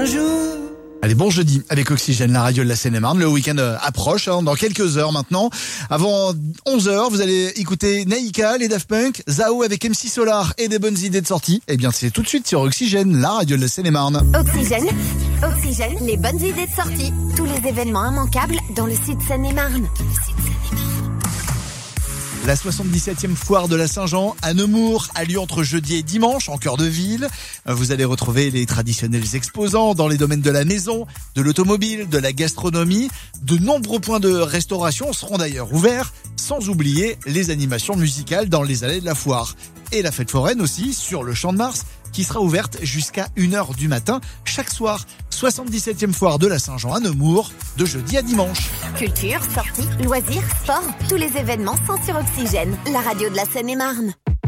un jour. Allez, bon jeudi avec Oxygène, la radio de la Seine-et-Marne. Le week-end approche dans quelques heures maintenant. Avant 11h, vous allez écouter Naïka, les Daft Punk, Zao avec MC Solar et des bonnes idées de sortie. Eh bien, c'est tout de suite sur Oxygène, la radio de la Seine-et-Marne. Oxygène, les bonnes idées de sortie. Tous les événements immanquables dans le site Seine-et-Marne. La 77e foire de la Saint-Jean à Nemours a lieu entre jeudi et dimanche en cœur de ville. Vous allez retrouver les traditionnels exposants dans les domaines de la maison, de l'automobile, de la gastronomie. De nombreux points de restauration seront d'ailleurs ouverts, sans oublier les animations musicales dans les allées de la foire. Et la fête foraine aussi sur le Champ de Mars qui sera ouverte jusqu'à 1h du matin chaque soir. 77e foire de la Saint-Jean à Nemours, de jeudi à dimanche. Culture, sorties, loisirs, sport, tous les événements sont sur Oxygène, la radio de la Seine-et-Marne.